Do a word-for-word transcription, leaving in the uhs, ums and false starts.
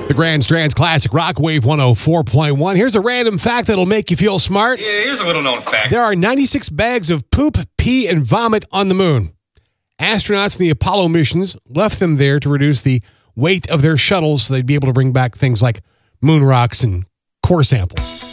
The Grand Strands Classic Rock Wave one oh four point one. Here's a random fact that'll make you feel smart. Yeah, here's a little known fact. There are ninety-six bags of poop, pee, and vomit on the moon. Astronauts in the Apollo missions left them there to reduce the weight of their shuttles so they'd be able to bring back things like moon rocks and core samples.